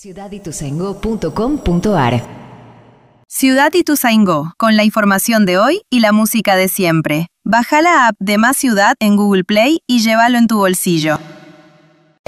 ciudadituzaingó.com.ar. Ciudad Ituzaingó, con la información de hoy y la música de siempre. Baja la app de Más Ciudad en Google Play y llévalo en tu bolsillo.